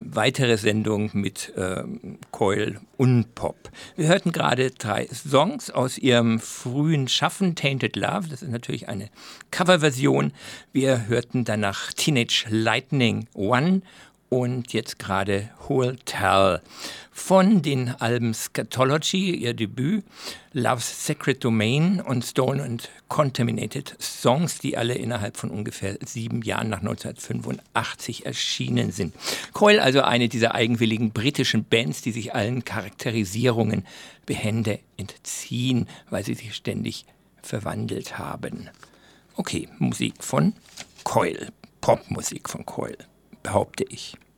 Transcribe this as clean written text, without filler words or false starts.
weitere Sendung mit Coil und Pop. Wir hörten gerade 3 Songs aus ihrem frühen Schaffen, Tainted Love. Das ist natürlich eine Coverversion. Wir hörten danach Teenage Lightning One und jetzt gerade Who'll Tell. Von den Alben Scatology, ihr Debüt, Love's Sacred Domain und Stolen and Contaminated Songs, die alle innerhalb von ungefähr 7 Jahren nach 1985 erschienen sind. Coil, also eine dieser eigenwilligen britischen Bands, die sich allen Charakterisierungen behende entziehen, weil sie sich ständig verwandelt haben. Okay, Musik von Coil, Popmusik von Coil, behaupte ich.